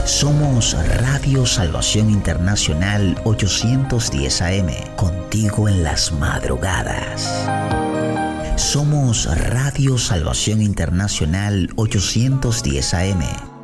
Somos Radio Salvación Internacional 810 AM, contigo en las madrugadas. Somos Radio Salvación Internacional 810 AM,